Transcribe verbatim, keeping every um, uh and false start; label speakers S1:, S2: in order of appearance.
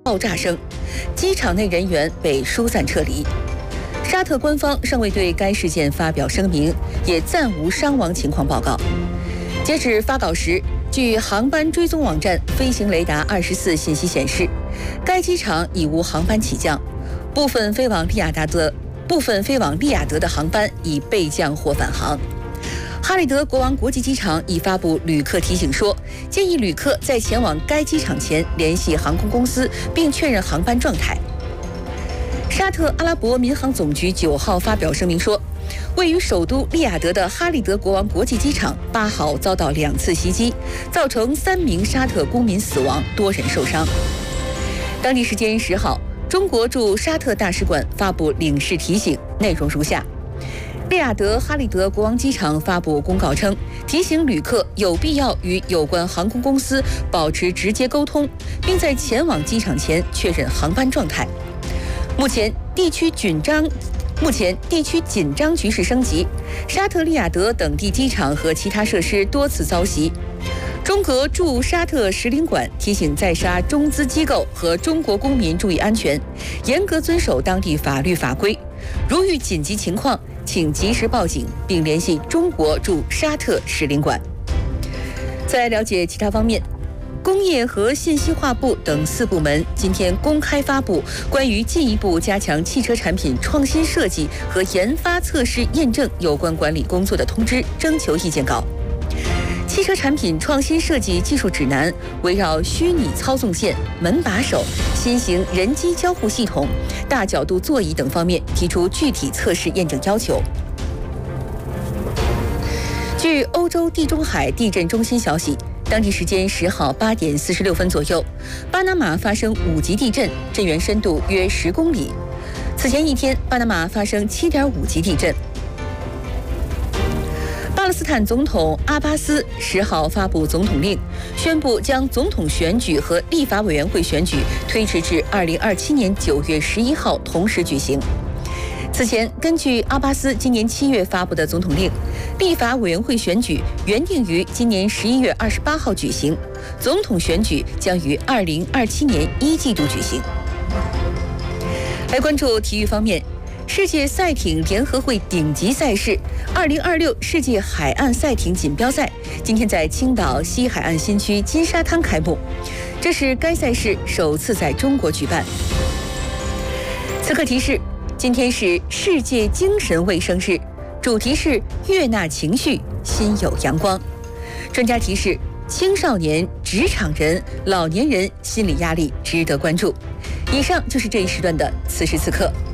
S1: 爆炸声，机场内人员被疏散撤离。沙特官方尚未对该事件发表声明，也暂无伤亡情况报告。截止发稿时，据航班追踪网站飞行雷达二十四信息显示，该机场已无航班起降，部分飞往利雅得的部分飞往利雅得的航班已备降或返航。哈利德国王国际机场已发布旅客提醒说，建议旅客在前往该机场前联系航空公司，并确认航班状态。沙特阿拉伯民航总局九号发表声明说，位于首都利雅得的哈利德国王国际机场八号遭到两次袭击，造成三名沙特公民死亡，多人受伤。当地时间十号，中国驻沙特大使馆发布领事提醒，内容如下：利雅得哈利德国王机场发布公告称，提醒旅客有必要与有关航空公司保持直接沟通，并在前往机场前确认航班状态。目前地区紧张，目前地区紧张局势升级，沙特利雅得等地机场和其他设施多次遭袭。中国驻沙特使领馆提醒在沙中资机构和中国公民注意安全，严格遵守当地法律法规。如遇紧急情况，请及时报警，并联系中国驻沙特使领馆。在了解其他方面，工业和信息化部等四部门今天公开发布关于进一步加强汽车产品创新设计和研发、测试、验证有关管理工作的通知征求意见稿。汽车产品创新设计技术指南围绕虚拟操纵线、门把手、新型人机交互系统、大角度座椅等方面提出具体测试验证要求。据欧洲地中海地震中心消息，当地时间十号八点四十六分左右，巴拿马发生五级地震，震源深度约十公里。此前一天，巴拿马发生七点五级地震。巴勒斯坦总统阿巴斯十号发布总统令，宣布将总统选举和立法委员会选举推迟至二零二七年九月十一号同时举行。此前，根据阿巴斯今年七月发布的总统令，立法委员会选举原定于今年十一月二十八号举行，总统选举将于二零二七年一季度举行。来关注体育方面，世界赛艇联合会顶级赛事二零二六世界海岸赛艇锦标赛今天在青岛西海岸新区金沙滩开幕，这是该赛事首次在中国举办。此刻提示，今天是世界精神卫生日，主题是悦纳情绪，心有阳光。专家提示，青少年、职场人、老年人心理压力值得关注。以上就是这一时段的此时此刻。